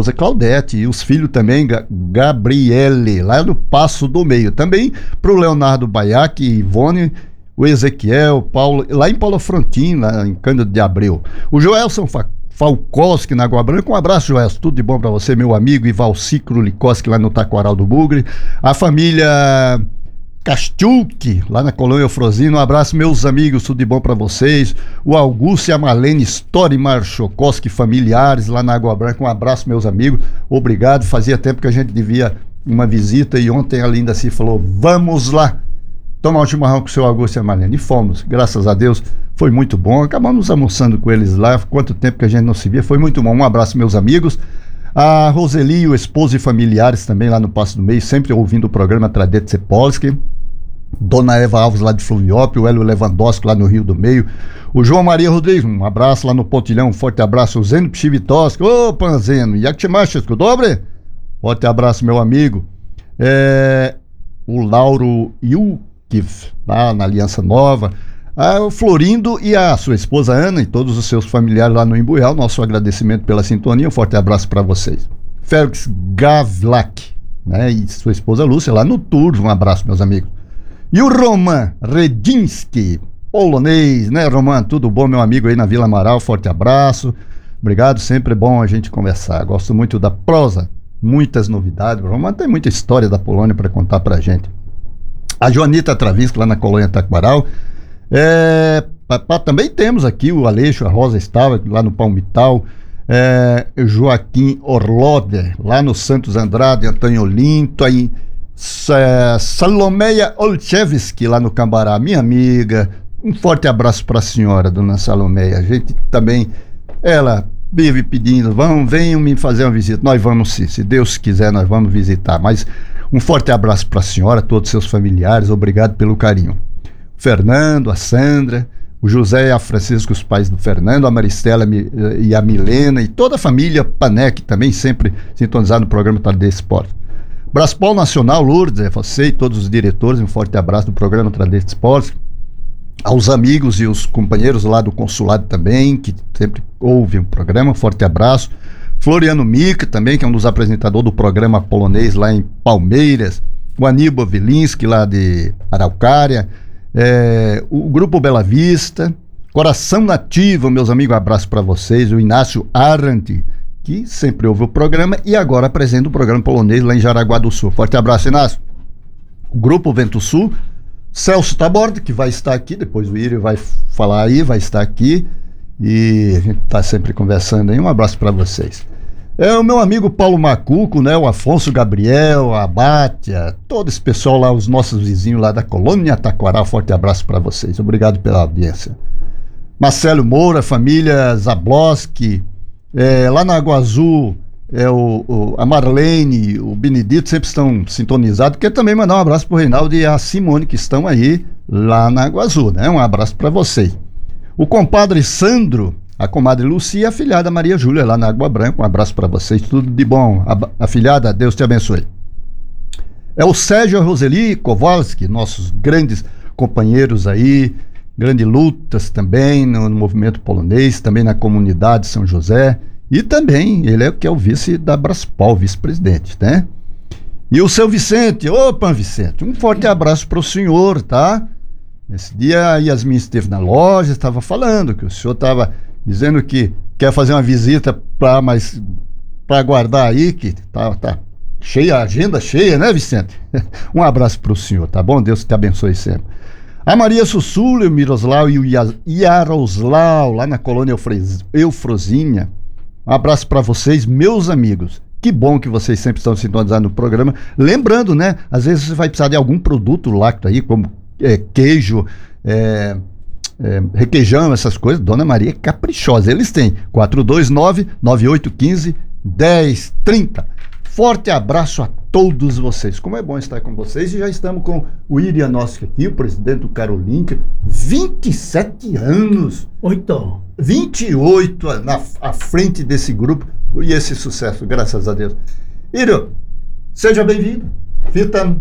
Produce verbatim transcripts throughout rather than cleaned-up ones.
esposa Claudete e os filhos também, Ga- Gabriele, lá no Passo do Meio. Também para o Leonardo Baiac, Ivone, o Ezequiel, Paulo, lá em Paulo Frontin, lá em Cândido de Abreu. O Joelson Fa- Falkowski, na Água Branca. Um abraço, Joelson. Tudo de bom para você, meu amigo. Ival Cicro Likoski, lá no Taquaral do Bugre. A família Kastuk, lá na Colônia Eufrosina. Um abraço, meus amigos, tudo de bom para vocês. O Augusto e a Marlene Storimar Chokoski, familiares, lá na Água Branca. Um abraço, meus amigos. Obrigado. Fazia tempo que a gente devia uma visita e ontem a Linda se falou, vamos lá tomar um chimarrão com o seu Augusto e a Marlene. E fomos, graças a Deus, foi muito bom. Acabamos almoçando com eles lá. Quanto tempo que a gente não se via, foi muito bom. Um abraço, meus amigos. A Roseli, o esposo e familiares também lá no Passo do Meio, sempre ouvindo o programa Tradetse Polski. Dona Eva Alves lá de Fluviópolis, o Hélio Lewandowski lá no Rio do Meio, o João Maria Rodrigues, um abraço lá no Pontilhão, um forte abraço, o Zeno Pchivitoski, ô Panzeno, Yaktimachesco, dobre, forte abraço, meu amigo, é, o Lauro Yukif, lá na Aliança Nova, a, o Florindo e a sua esposa Ana e todos os seus familiares lá no Imbuial, nosso agradecimento pela sintonia, um forte abraço para vocês. Félix Gavlak, né, e sua esposa Lúcia lá no Tours, um abraço, meus amigos. E o Roman Redinski, polonês, né, Roman? Tudo bom, meu amigo aí na Vila Amaral? Forte abraço. Obrigado, sempre é bom a gente conversar. Gosto muito da prosa, muitas novidades. O Roman tem muita história da Polônia para contar pra gente. A Joanita Travisco, lá na Colônia Taquaral. É, papá, também temos aqui o Aleixo, a Rosa estava lá no Palmital. É, Joaquim Orlode, lá no Santos Andrade, Antônio Linto, aí. Salomeia Olchevski, lá no Cambará, minha amiga, um forte abraço para a senhora, dona Salomeia. A gente também, ela vive pedindo, vão, venham me fazer uma visita. Nós vamos sim, se Deus quiser, nós vamos visitar. Mas um forte abraço para a senhora, todos os seus familiares, obrigado pelo carinho. O Fernando, a Sandra, o José e a Francisco, os pais do Fernando, a Maristela e a Milena e toda a família Panec também sempre sintonizado no programa Tradesse Esporte. Braspol Nacional, Lourdes, é você e todos os diretores, um forte abraço do programa Tradesse Esportes, aos amigos e os companheiros lá do consulado também, que sempre ouvem o programa, um forte abraço. Floriano Mica também, que é um dos apresentadores do programa polonês lá em Palmeiras, o Aníbal Vilinski lá de Araucária, é, o Grupo Bela Vista, Coração Nativo, meus amigos, um abraço para vocês, o Inácio Aranti, que sempre ouve o programa e agora apresenta o programa polonês lá em Jaraguá do Sul. Forte abraço, Inácio. O Grupo Vento Sul, Celso Taborda, que vai estar aqui, depois o Írio vai falar aí, vai estar aqui, e a gente está sempre conversando aí. Um abraço para vocês. É o meu amigo Paulo Macuco, né, o Afonso Gabriel, a Bátia, todo esse pessoal lá, os nossos vizinhos lá da Colônia Taquaral, forte abraço para vocês. Obrigado pela audiência. Marcelo Moura, família Zabloski, É, lá na Água Azul, é, o, o, a Marlene, o Benedito sempre estão sintonizados. Quero também mandar um abraço para o Reinaldo e a Simone, que estão aí lá na Água Azul, né? Um abraço para vocês. O compadre Sandro, a comadre Lucia e a filhada Maria Júlia, lá na Água Branca. Um abraço para vocês, tudo de bom. A, a filhada, Deus te abençoe. É o Sérgio Roseli Kowalski, nossos grandes companheiros aí, grandes lutas também no, no movimento polonês, também na comunidade São José, e também ele é, que é o vice da Braspol, vice-presidente, né? E o seu Vicente, opa Vicente, um forte abraço para o senhor, tá? Esse dia a Yasmin esteve na loja, estava falando que o senhor estava dizendo que quer fazer uma visita para mais para aguardar aí, que tá, tá cheia, a agenda cheia, né, Vicente? Um abraço para o senhor, tá bom? Deus te abençoe sempre. A Maria Sussulo, o Miroslau e o Yaroslau, lá na Colônia Eufrosinha. Um abraço para vocês, meus amigos. Que bom que vocês sempre estão sintonizados no programa. Lembrando, né? Às vezes você vai precisar de algum produto lácteo aí, como é, queijo, é, é, requeijão, essas coisas. Dona Maria é caprichosa. Eles têm quatro dois nove, nove oito um cinco, um zero três zero. Forte abraço a todos vocês. Como é bom estar com vocês. E já estamos com o Irianovski aqui, o presidente do Carolinca. vinte e sete anos. Oito. vinte e oito na, à frente desse grupo. E esse sucesso, graças a Deus. Irio, seja bem-vindo. Witam,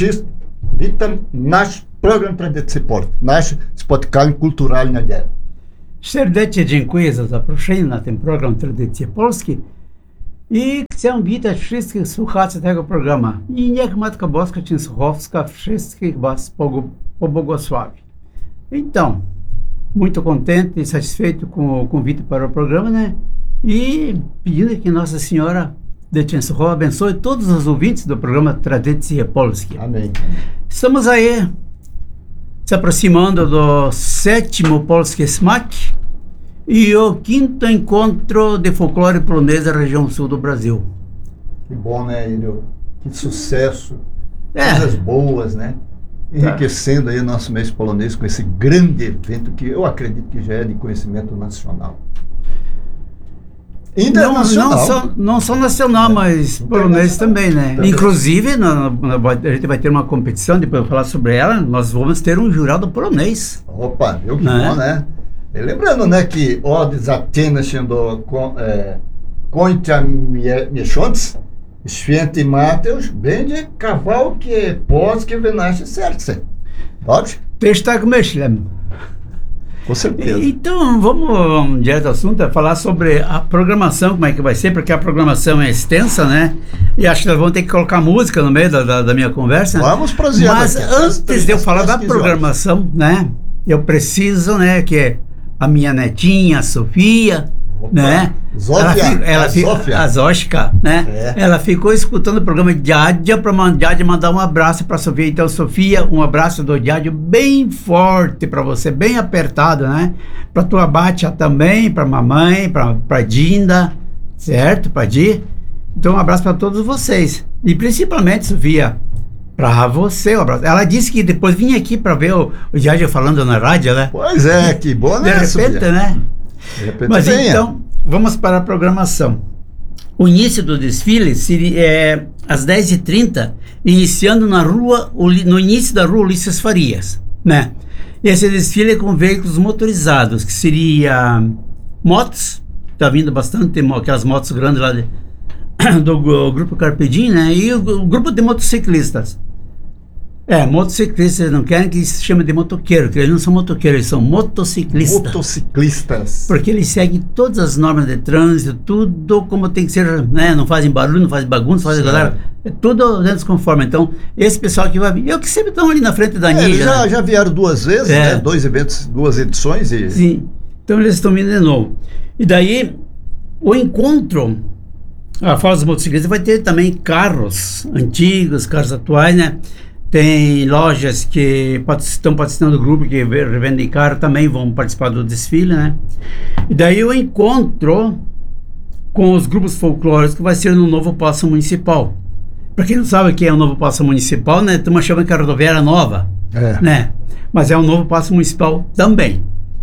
witam nasz program Tradesse Sport, nasz spotkanie kulturalne dzień. Serdecznie dziękuję za zaproszenie na ten program Tradycje Polskie. I chciałem witać wszystkich słuchaczy tego programu. I niech Matka Boska Częstochowska wszystkich was pobłogosławi. Então, muito contente e satisfeito com o convite para o programa, né? E pedindo que Nossa Senhora de Częstochowa abençoe todos os ouvintes do programa Tradycje Polskie. Amém. Estamos aí se aproximando do sétimo Polskie Smak e o quinto encontro de folclore polonês da região sul do Brasil. Que bom, né, Ilho? Que sucesso. É. Coisas boas, né? Enriquecendo aí o nosso mês polonês com esse grande evento que eu acredito que já é de conhecimento nacional. Internacional. Não, não, só, não só nacional, mas polonês também, né? Também. Inclusive, na, na, a gente vai ter uma competição, depois eu vou falar sobre ela, nós vamos ter um jurado polonês. Opa, viu que Né? bom, né? E lembrando, né, que Odys Atenas do Końca Miesiąc, Święty Mateusz będzie kawałki polskie w nasze serce. Dobrze? Też tak myślę. Com certeza. Então, vamos direto ao assunto, é falar sobre a programação, como é que vai ser, porque a programação é extensa, né? E acho que nós vamos ter que colocar música no meio da, da, da minha conversa. Vamos prosseguir. Mas aqui, antes de eu falar da programação, né? Eu preciso, né, que a minha netinha, a Sofia, Opa. né? Zófia, ela fica, ela a fica, Zófia. a Zóstica, né? É. Ela ficou escutando o programa Diádia para mandar, mandar um abraço para Sofia. Então, Sofia, um abraço do Diádio bem forte para você, bem apertado, né? Para tua Bátia também, para mamãe, para Dinda, certo? Para Di. Então, um abraço para todos vocês. E principalmente, Sofia, para você, um abraço. Ela disse que depois vinha aqui para ver o, o Diádio falando na rádio, né? Pois é, que bom, né, De repente, Sofia? né? De repente Mas venha. então, vamos para a programação. O início do desfile seria é, às dez e trinta, iniciando na rua, no início da rua Ulisses Farias, né? Esse desfile é com veículos motorizados, que seria motos, tá vindo bastante, aquelas motos grandes lá de, do grupo Carpedim, né? E o, o grupo de motociclistas. É, motociclistas não querem que se chame de motoqueiro, porque eles não são motoqueiros, eles são motociclistas. Motociclistas. Porque eles seguem todas as normas de trânsito, tudo como tem que ser, né? Não fazem barulho, não fazem bagunça, não fazem Certo. galera. É tudo dentro dos conforme. Então, esse pessoal que vai vir, eu que sempre estão ali na frente da É, eles Ninja. já, Né? já vieram duas vezes, É. né? Dois eventos, duas edições e... Sim. Então, eles estão vindo de novo. E daí, o encontro, a Fala dos Motociclistas, vai ter também carros antigos, carros atuais, né? Tem lojas que estão participando do grupo que revendem carro, também vão participar do desfile, né? E daí o encontro com os grupos folclóricos que vai ser no novo Paço Municipal. Para quem não sabe o que é o novo Paço Municipal, né? Estamos achando que a rodoviária é nova, É. né? Mas é o novo Paço Municipal também.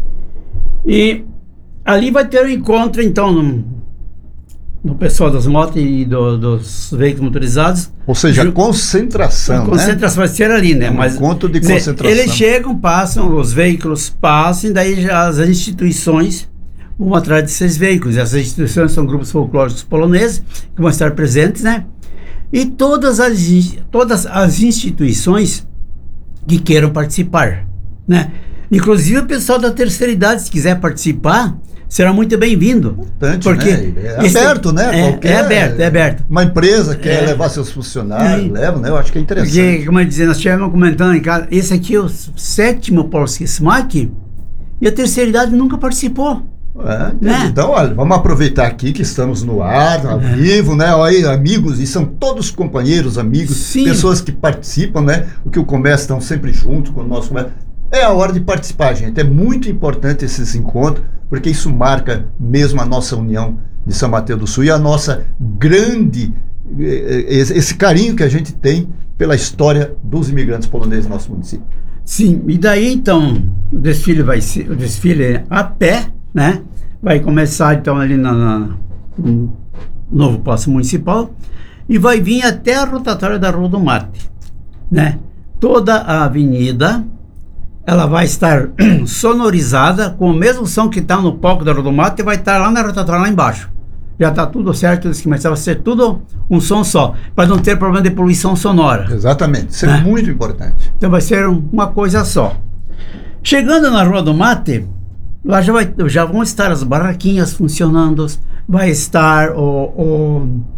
E ali vai ter um encontro, então, no, no pessoal das motos e do, dos veículos motorizados. Ou seja, Ju- concentração, A concentração vai ser ali, né? Um Mas encontro de quer dizer, concentração. eles chegam, passam, os veículos passam, e daí já as instituições vão atrás desses veículos. Essas instituições são grupos folclóricos poloneses que vão estar presentes, né? E todas as, in- todas as instituições que queiram participar, né? Inclusive o pessoal da terceira idade, se quiser participar, será muito bem-vindo. Importante, Porque né? É esse- aberto, né? É, Qualquer- é aberto, é aberto. Uma empresa quer É. levar seus funcionários, Sim. leva, né? Eu acho que é interessante. Porque, como eu dizia, nós estivemos comentando em casa, esse aqui é o sétimo Polskie Smak e a terceira idade nunca participou. É, entendi. Né? Então, olha, vamos aproveitar aqui que estamos no ar, ao É. vivo, né? Olha aí, amigos, e são todos companheiros, amigos, Sim. pessoas que participam, né? O que o comércio estão sempre junto com o nosso comércio. É a hora de participar, gente. É muito importante esses encontros, porque isso marca mesmo a nossa união de São Mateus do Sul e a nossa grande, eh, eh, esse esse carinho que a gente tem pela história dos imigrantes poloneses no nosso município. Sim, e daí então o desfile vai ser, o desfile é a pé, né? Vai começar então ali na, na- no novo Paço Municipal e vai vir até a rotatória da Rua do Mate, né? Toda a avenida ela vai estar sonorizada com o mesmo som que está no palco da Rua do Mate e vai estar lá na rotatória lá embaixo. Já está tudo certo, eles começaram a ser tudo um som só, para não ter problema de poluição sonora. Exatamente, isso é, É. muito importante. Então vai ser um- uma coisa só. Chegando na Rua do Mate, lá já, vai, já vão estar as barraquinhas funcionando, vai estar o, o